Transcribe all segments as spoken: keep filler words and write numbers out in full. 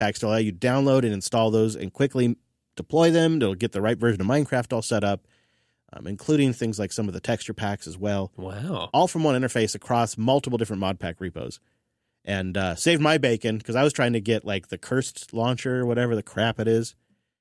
packs to allow you to download and install those and quickly deploy them. They'll get the right version of Minecraft all set up, um, including things like some of the texture packs as well. Wow. All from one interface across multiple different mod pack repos. And uh, saved my bacon because I was trying to get like the cursed launcher, whatever the crap it is.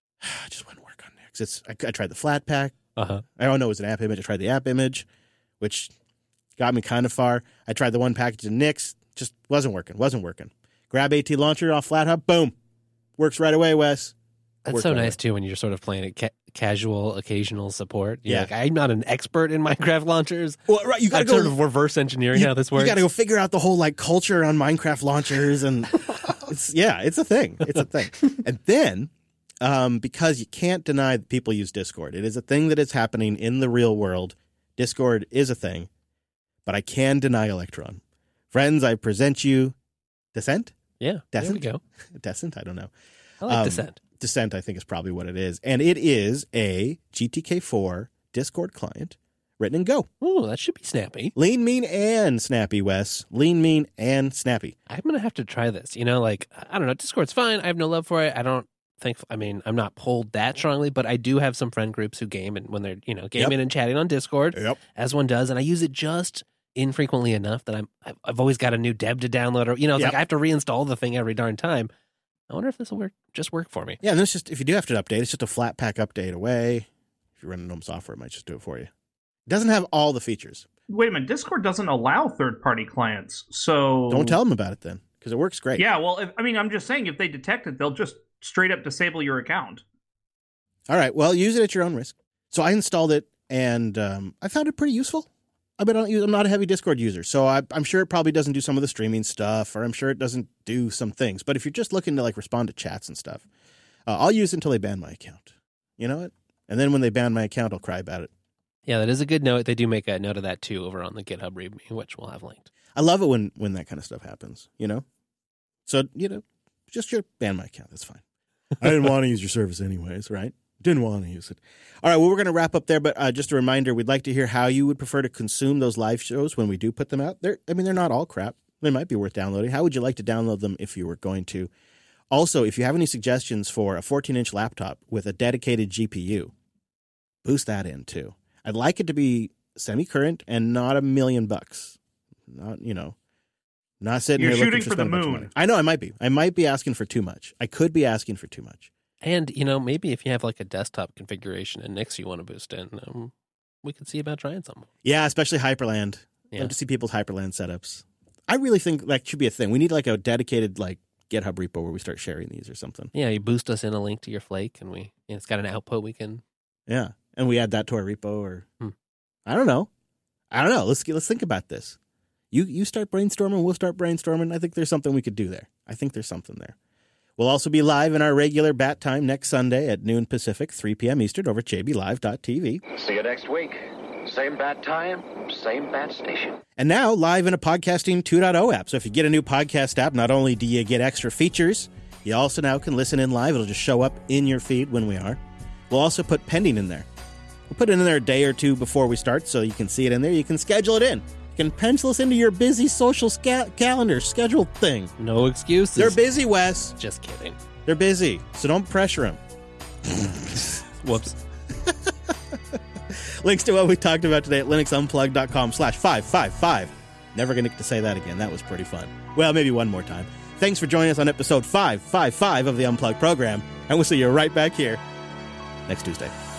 It just wouldn't work on Nix. It's, I, I tried the flat pack. Uh-huh. I don't know it was an app image. I tried the app image, which got me kind of far. I tried the one package in Nix. Just wasn't working. Wasn't working. Grab AT launcher off FlatHub. Boom. Works right away, Wes. That's Works so right nice, away. too, when you're sort of playing it ca- casual, occasional support. You're Yeah. like, I'm not an expert in Minecraft launchers. Well, right, you I'm gotta go sort of reverse engineering you, how this works. You got to go figure out the whole like culture on Minecraft launchers, and it's yeah, it's a thing. It's a thing. And then, um, because you can't deny that people use Discord, it is a thing that is happening in the real world. Discord is a thing, but I can deny Electron. Friends, I present you Descent. Yeah, Descent? there we go. Descent. I don't know. I like Um, Descent. Descent, I think, is probably what it is, and it is a G T K four Discord client written in Go. Ooh, that should be snappy. Lean, mean, and snappy, Wes. Lean, mean, and snappy. I'm going to have to try this. You know, like, I don't know, Discord's fine. I have no love for it. I don't think, I mean, I'm not pulled that strongly, but I do have some friend groups who game, and when they're, you know, gaming Yep. and chatting on Discord, Yep. as one does, and I use it just infrequently enough that I'm, I've, I've always got a new deb to download, or, you know, it's Yep. like I have to reinstall the thing every darn time. I wonder if this will work, just work for me. Yeah, and it's just, if you do have to update, it's just a flat pack update away. If you're running GNOME software, it might just do it for you. It doesn't have all the features. Wait a minute, Discord doesn't allow third-party clients, so... Don't tell them about it then, because it works great. Yeah, well, if, I mean, I'm just saying, if they detect it, they'll just straight up disable your account. All right, well, use it at your own risk. So I installed it, and um, I found it pretty useful. I mean, I don't use, I'm not a heavy Discord user, so I, I'm sure it probably doesn't do some of the streaming stuff, or I'm sure it doesn't do some things. But if you're just looking to like respond to chats and stuff, uh, I'll use it until they ban my account. You know what? And then when they ban my account, I'll cry about it. Yeah, that is a good note. They do make a note of that, too, over on the GitHub README, which we'll have linked. I love it when when that kind of stuff happens. You know, so you know, just your ban my account. That's fine. I didn't want to use your service anyways, right? Didn't want to use it. All right, well, we're going to wrap up there, but uh, just a reminder, we'd like to hear how you would prefer to consume those live shows when we do put them out. They're, I mean, they're not all crap. They might be worth downloading. How would you like to download them if you were going to? Also, if you have any suggestions for a fourteen-inch laptop with a dedicated G P U, boost that in, too. I'd like it to be semi-current and not a million bucks. Not, you know, not sitting You're here looking shooting for for the spending a bunch of moon. money. I know I might be. I might be asking for too much. I could be asking for too much. And, you know, maybe if you have like a desktop configuration in Nix you want to boost in, um, we could see about trying some. Yeah, especially Hyperland. Yeah. Love to see people's Hyperland setups. I really think that should be a thing. We need like a dedicated like GitHub repo where we start sharing these or something. Yeah, you boost us in a link to your Flake, and we and it's got an output we can. Yeah, and we add that to our repo, or Hmm. I don't know. I don't know. Let's let's think about this. You you start brainstorming, we'll start brainstorming. I think there's something we could do there. I think there's something there. We'll also be live in our regular bat time next Sunday at noon Pacific, three p.m. Eastern over j b live dot t v. See you next week. Same bat time, same bat station. And now live in a Podcasting two point oh app. So if you get a new podcast app, not only do you get extra features, you also now can listen in live. It'll just show up in your feed when we are. We'll also put pending in there. We'll put it in there a day or two before we start so you can see it in there. You can schedule it in. You can pencil us into your busy social sca- calendar schedule thing. No excuses. They're busy, Wes. Just kidding. They're busy, so don't pressure them. Whoops. Links to what we talked about today at linuxunplug.com slash 555. Never going to get to say that again. That was pretty fun. Well, maybe one more time. Thanks for joining us on episode five fifty-five of the Unplugged program, and we'll see you right back here next Tuesday.